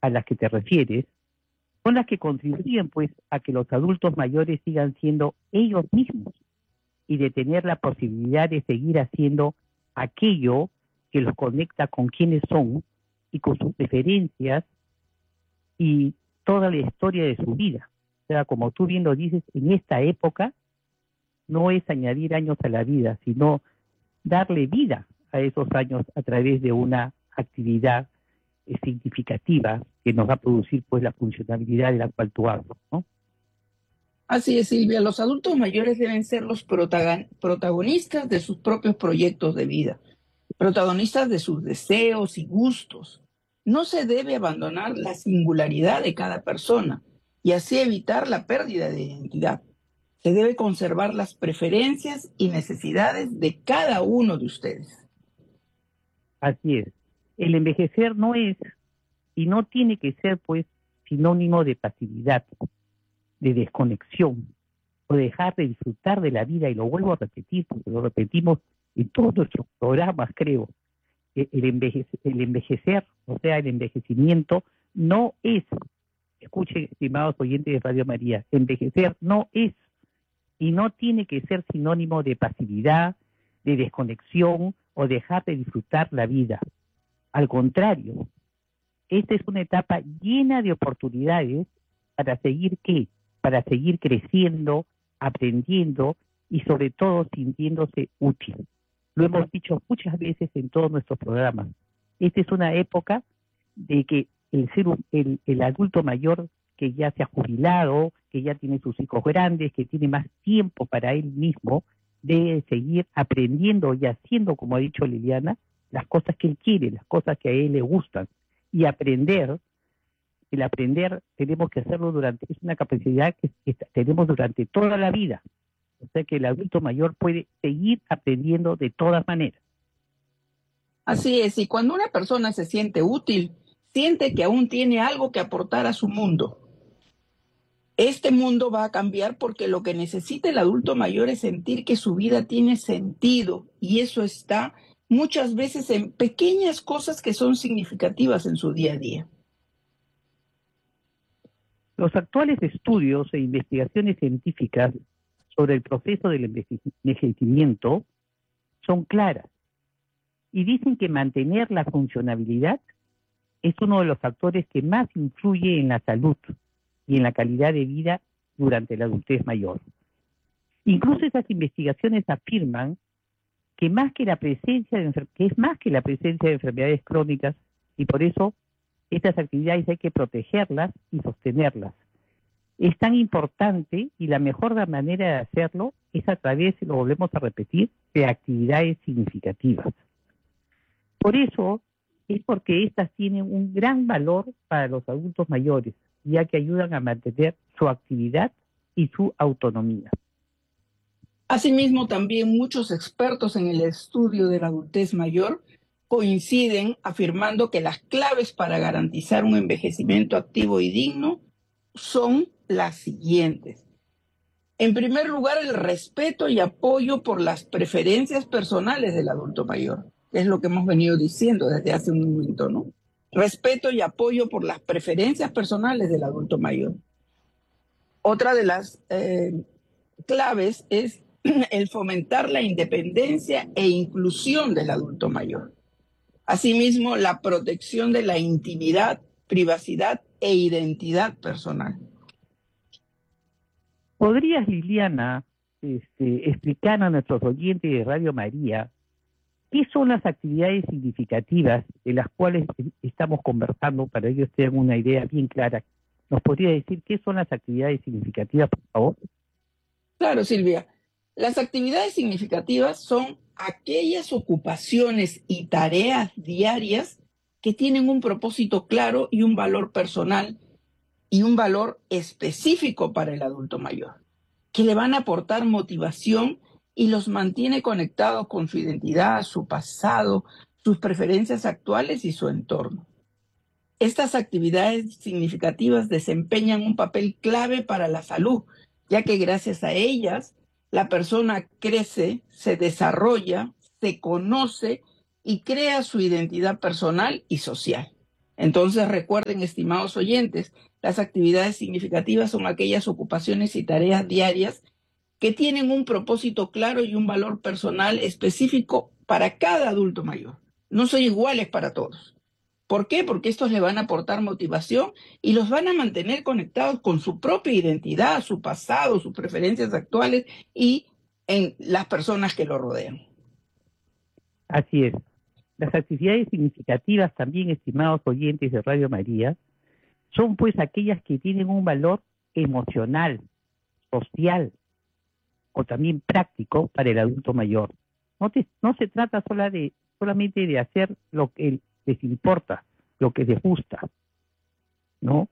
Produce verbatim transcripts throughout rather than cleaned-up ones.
a las que te refieres son las que contribuyen pues a que los adultos mayores sigan siendo ellos mismos y de tener la posibilidad de seguir haciendo aquello que los conecta con quienes son y con sus preferencias y toda la historia de su vida. O sea, como tú bien lo dices, en esta época no es añadir años a la vida, sino darle vida a esos años a través de una actividad eh, significativa que nos va a producir pues la funcionalidad de la cual tú hablas, ¿no? Así es, Silvia. Los adultos mayores deben ser los protagon- protagonistas de sus propios proyectos de vida, protagonistas de sus deseos y gustos. No se debe abandonar la singularidad de cada persona y así evitar la pérdida de identidad. Se debe conservar las preferencias y necesidades de cada uno de ustedes. Así es. El envejecer no es y no tiene que ser pues sinónimo de pasividad, de desconexión o dejar de disfrutar de la vida, y lo vuelvo a repetir porque lo repetimos en todos nuestros programas, creo. El, envejecer, el envejecer, o sea, el envejecimiento no es, escuchen, estimados oyentes de Radio María, envejecer no es y no tiene que ser sinónimo de pasividad, de desconexión o dejar de disfrutar la vida. Al contrario, esta es una etapa llena de oportunidades para seguir ¿qué? Para seguir creciendo, aprendiendo y sobre todo sintiéndose útil. Lo hemos dicho muchas veces en todos nuestros programas. Esta es una época de que el ser el, el adulto mayor que ya se ha jubilado, que ya tiene sus hijos grandes, que tiene más tiempo para él mismo, debe seguir aprendiendo y haciendo, como ha dicho Liliana, las cosas que él quiere, las cosas que a él le gustan. Y aprender, el aprender tenemos que hacerlo durante, es una capacidad que, que tenemos durante toda la vida. O sea que el adulto mayor puede seguir aprendiendo de todas maneras. Así es, y cuando una persona se siente útil, siente que aún tiene algo que aportar a su mundo. Este mundo va a cambiar porque lo que necesita el adulto mayor es sentir que su vida tiene sentido, y eso está muchas veces en pequeñas cosas que son significativas en su día a día. Los actuales estudios e investigaciones científicas sobre el proceso del envejecimiento son claras y dicen que mantener la funcionabilidad es uno de los factores que más influye en la salud y en la calidad de vida durante la adultez mayor. Incluso esas investigaciones afirman que más que la presencia de enfer- que es más que la presencia de enfermedades crónicas, y por eso estas actividades hay que protegerlas y sostenerlas. Es tan importante y la mejor manera de hacerlo es a través, lo volvemos a repetir, de actividades significativas. Por eso es porque estas tienen un gran valor para los adultos mayores, ya que ayudan a mantener su actividad y su autonomía. Asimismo, también muchos expertos en el estudio de la adultez mayor coinciden afirmando que las claves para garantizar un envejecimiento activo y digno son las siguientes. En primer lugar, el respeto y apoyo por las preferencias personales del adulto mayor, que es lo que hemos venido diciendo desde hace un momento, ¿no? Respeto y apoyo por las preferencias personales del adulto mayor. Otra de las eh, claves es el fomentar la independencia e inclusión del adulto mayor. Asimismo, la protección de la intimidad, privacidad e identidad personal. ¿Podrías, Liliana, este, explicar a nuestros oyentes de Radio María qué son las actividades significativas de las cuales estamos conversando para que ellos tengan una idea bien clara? ¿Nos podría decir qué son las actividades significativas, por favor? Claro, Silvia. Las actividades significativas son aquellas ocupaciones y tareas diarias que tienen un propósito claro y un valor personal y un valor específico para el adulto mayor, que le van a aportar motivación y los mantiene conectados con su identidad, su pasado, sus preferencias actuales y su entorno. Estas actividades significativas desempeñan un papel clave para la salud, ya que gracias a ellas la persona crece, se desarrolla, se conoce y crea su identidad personal y social. Entonces recuerden, estimados oyentes, las actividades significativas son aquellas ocupaciones y tareas diarias que tienen un propósito claro y un valor personal específico para cada adulto mayor. No son iguales para todos. ¿Por qué? Porque estos le van a aportar motivación y los van a mantener conectados con su propia identidad, su pasado, sus preferencias actuales y en las personas que lo rodean. Así es. Las actividades significativas también, estimados oyentes de Radio María, son pues aquellas que tienen un valor emocional, social o también práctico para el adulto mayor. No, te, no se trata sola de, solamente de hacer lo que les importa, lo que les gusta, ¿no?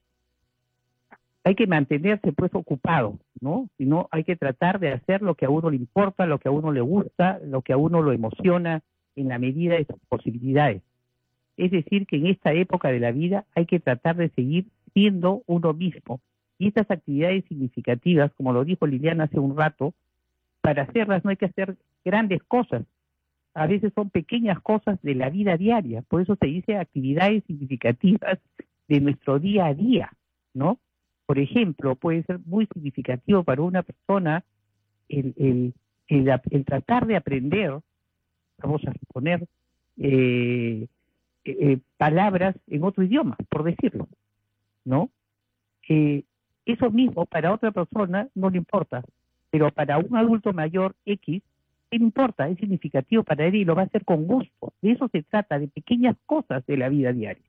Hay que mantenerse pues ocupado, ¿no? Sino hay que tratar de hacer lo que a uno le importa, lo que a uno le gusta, lo que a uno lo emociona en la medida de sus posibilidades. Es decir, que en esta época de la vida hay que tratar de seguir siendo uno mismo. Y estas actividades significativas, como lo dijo Liliana hace un rato, para hacerlas no hay que hacer grandes cosas. A veces son pequeñas cosas de la vida diaria. Por eso se dice actividades significativas de nuestro día a día, ¿no? Por ejemplo, puede ser muy significativo para una persona el, el, el, el tratar de aprender, vamos a suponer, eh, eh, palabras en otro idioma, por decirlo, ¿no? Eh, eso mismo para otra persona no le importa, pero para un adulto mayor X, ¿qué le importa? Es significativo para él y lo va a hacer con gusto. De eso se trata, de pequeñas cosas de la vida diaria.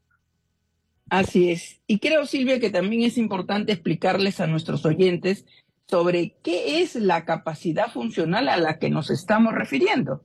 Así es. Y creo, Silvia, que también es importante explicarles a nuestros oyentes sobre qué es la capacidad funcional a la que nos estamos refiriendo.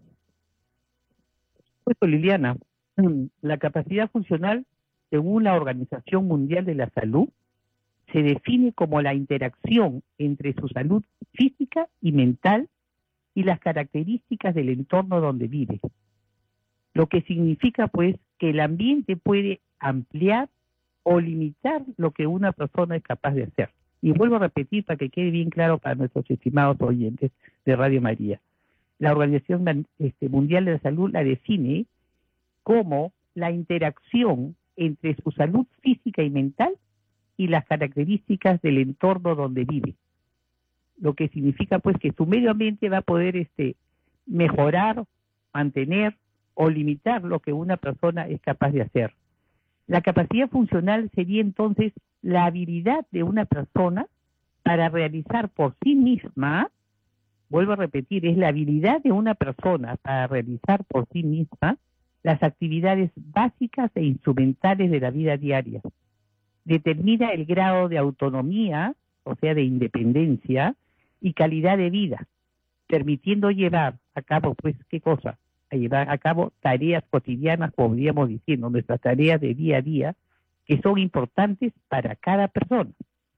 Pues, Liliana, la capacidad funcional, según la Organización Mundial de la Salud, se define como la interacción entre su salud física y mental y las características del entorno donde vive. Lo que significa, pues, que el ambiente puede ampliar o limitar lo que una persona es capaz de hacer. Y vuelvo a repetir para que quede bien claro para nuestros estimados oyentes de Radio María. La Organización este, Mundial de la Salud la define como la interacción entre su salud física y mental y las características del entorno donde vive. Lo que significa pues que su medio ambiente va a poder este, mejorar, mantener o limitar lo que una persona es capaz de hacer. La capacidad funcional sería entonces la habilidad de una persona para realizar por sí misma, vuelvo a repetir, es la habilidad de una persona para realizar por sí misma las actividades básicas e instrumentales de la vida diaria. Determina el grado de autonomía, o sea, de independencia y calidad de vida, permitiendo llevar a cabo, pues, ¿qué cosa? A llevar a cabo tareas cotidianas, podríamos decir, ¿no? Nuestras tareas de día a día, que son importantes para cada persona.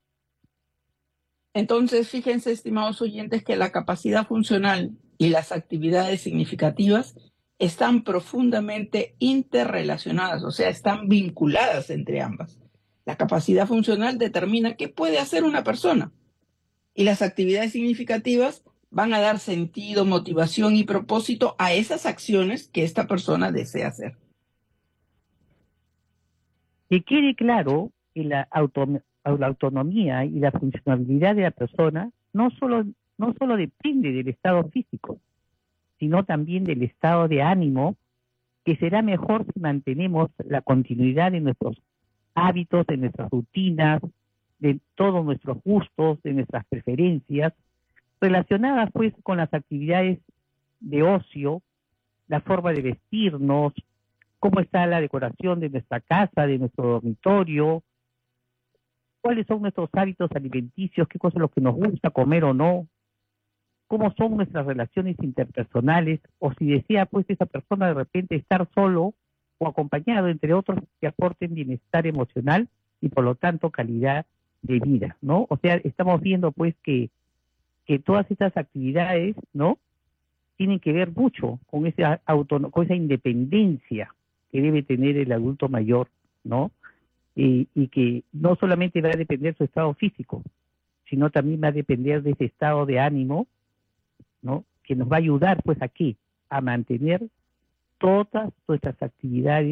Entonces, fíjense, estimados oyentes, que la capacidad funcional y las actividades significativas están profundamente interrelacionadas, o sea, están vinculadas entre ambas. La capacidad funcional determina qué puede hacer una persona y las actividades significativas van a dar sentido, motivación y propósito a esas acciones que esta persona desea hacer. Que quede claro que la, auto, la autonomía y la funcionalidad de la persona no solo, no solo depende del estado físico, sino también del estado de ánimo, que será mejor si mantenemos la continuidad de nuestros hábitos, de nuestras rutinas, de todos nuestros gustos, de nuestras preferencias, relacionadas pues con las actividades de ocio, la forma de vestirnos, cómo está la decoración de nuestra casa, de nuestro dormitorio, cuáles son nuestros hábitos alimenticios, qué cosas es lo que nos gusta comer o no, cómo son nuestras relaciones interpersonales, o si desea pues esa persona de repente estar solo o acompañado, entre otros, que aporten bienestar emocional y por lo tanto calidad de vida, ¿no? O sea, estamos viendo pues que que todas estas actividades, ¿no?, tienen que ver mucho con esa auto, con esa independencia que debe tener el adulto mayor, ¿no? Y, y que no solamente va a depender su estado físico, sino también va a depender de ese estado de ánimo, ¿no?, que nos va a ayudar, pues, aquí, a mantener todas nuestras actividades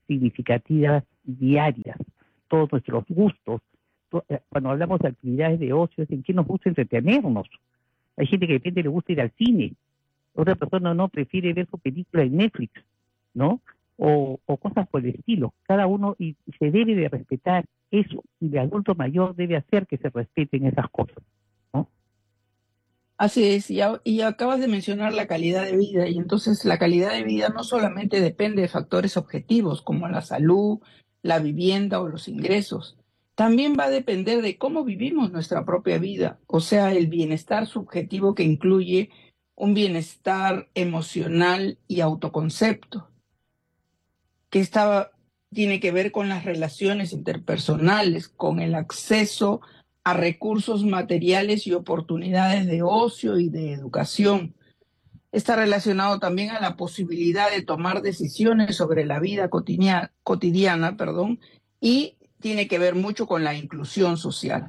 significativas diarias, todos nuestros gustos. Cuando hablamos de actividades de ocio, es en qué nos gusta entretenernos. Hay gente que de repente le gusta ir al cine, otra persona no prefiere ver su película en Netflix, ¿no? O, o cosas por el estilo. Cada uno, y se debe de respetar eso, y el adulto mayor debe hacer que se respeten esas cosas, ¿no? Así es, y, a- y acabas de mencionar la calidad de vida, y entonces la calidad de vida no solamente depende de factores objetivos como la salud, la vivienda o los ingresos, también va a depender de cómo vivimos nuestra propia vida, o sea, el bienestar subjetivo que incluye un bienestar emocional y autoconcepto, que está, tiene que ver con las relaciones interpersonales, con el acceso a recursos materiales y oportunidades de ocio y de educación. Está relacionado también a la posibilidad de tomar decisiones sobre la vida cotidiana, cotidiana, perdón, y tiene que ver mucho con la inclusión social.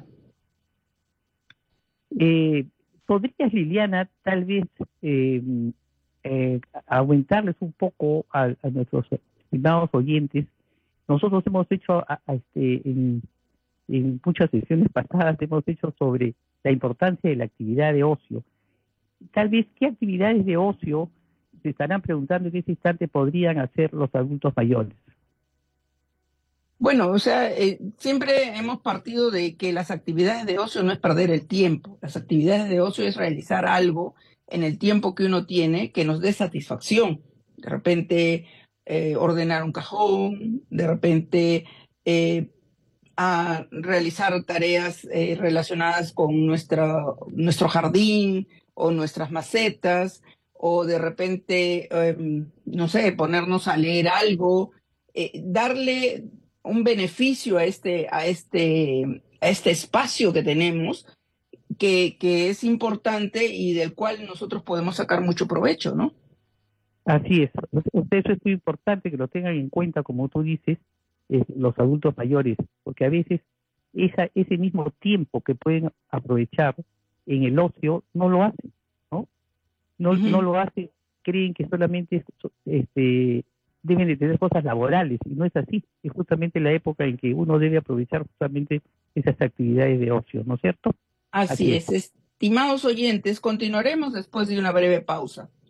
Eh, ¿Podrías, Liliana, tal vez eh, eh, aumentarles un poco a, a nuestros estimados oyentes? Nosotros hemos hecho a, a este, en, en muchas sesiones pasadas, hemos hecho sobre la importancia de la actividad de ocio. Tal vez, ¿qué actividades de ocio se estarán preguntando en ese instante podrían hacer los adultos mayores? Bueno, o sea, eh, siempre hemos partido de que las actividades de ocio no es perder el tiempo. Las actividades de ocio es realizar algo en el tiempo que uno tiene que nos dé satisfacción. De repente, eh, ordenar un cajón, de repente, eh, a realizar tareas eh, relacionadas con nuestra, nuestro jardín o nuestras macetas, o de repente, eh, no sé, ponernos a leer algo, eh, darle un beneficio a este, a este, a este espacio que tenemos, que, que es importante y del cual nosotros podemos sacar mucho provecho, ¿no? Así es. Eso es muy importante que lo tengan en cuenta, como tú dices, eh, los adultos mayores, porque a veces esa, ese mismo tiempo que pueden aprovechar en el ocio no lo hacen, ¿no? No, Uh-huh. no lo hacen, creen que solamente este, deben de tener cosas laborales, y no es así. Es justamente la época en que uno debe aprovechar justamente esas actividades de ocio, ¿no es cierto? Así, Así es. es. Estimados oyentes, continuaremos después de una breve pausa.